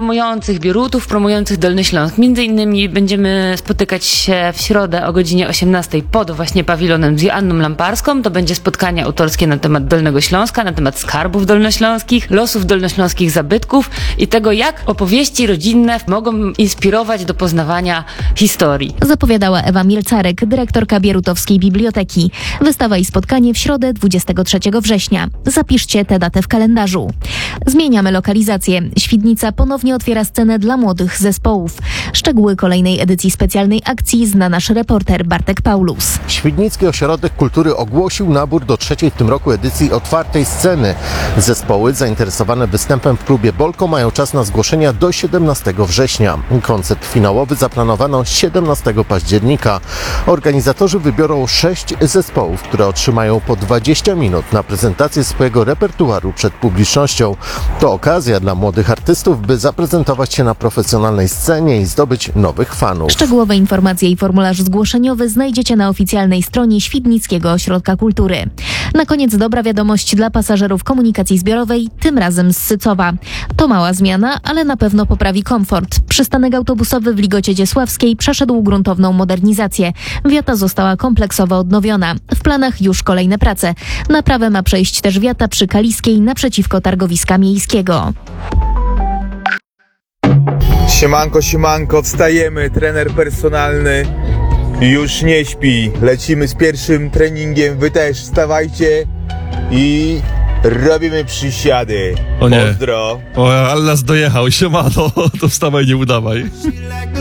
promujących Bierutów, promujących Dolny Śląsk. Między innymi będziemy spotykać się w środę o godzinie 18 pod właśnie pawilonem z Joanną Lamparską. To będzie spotkanie autorskie na temat Dolnego Śląska, na temat skarbów dolnośląskich, losów dolnośląskich zabytków i tego, jak opowieści rodzinne mogą inspirować do poznawania historii. Zapowiadała Ewa Mielcarek, dyrektorka Bierutowskiej Biblioteki. Wystawa i spotkanie w środę 23 września. Zapiszcie tę datę w kalendarzu. Zmieniamy lokalizację. Świdnica ponownie otwiera scenę dla młodych zespołów. Szczegóły kolejnej edycji specjalnej akcji zna nasz reporter Bartek Paulus. Świdnicki Ośrodek Kultury ogłosił nabór do trzeciej w tym roku edycji otwartej sceny. Zespoły zainteresowane występem w klubie Bolko mają czas na zgłoszenia do 17 września. Koncert finałowy zaplanowano 17 października. Organizatorzy wybiorą 6 zespołów, które otrzymają po 20 minut na prezentację swojego repertuaru przed publicznością. To okazja dla młodych artystów, by zaprezentować się na profesjonalnej scenie i zdobyć nowych fanów. Szczegółowe informacje i formularz zgłoszeniowy znajdziecie na oficjalnej stronie Świdnickiego Ośrodka Kultury. Na koniec dobra wiadomość dla pasażerów komunikacji zbiorowej, tym razem z Sycowa. To mała zmiana, ale na pewno poprawi komfort. Przystanek autobusowy w Ligocie Dziesławskiej przeszedł gruntowną modernizację. Wiata została kompleksowo odnowiona. W planach już kolejne prace. Naprawę ma przejść też wiata przy Kaliskiej naprzeciwko targowiska miejskiego. Siemanko, wstajemy, trener personalny już nie śpi, lecimy z pierwszym treningiem, wy też wstawajcie i robimy przysiady. O nie. Pozdro. O, ale nas dojechał, siemano, to wstawaj, nie udawaj.